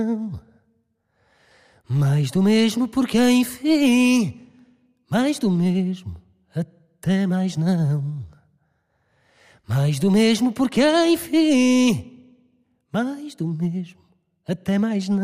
Mais do mesmo porque enfim, mais do mesmo, até mais não. Mais do mesmo porque enfim, mais do mesmo, até mais não.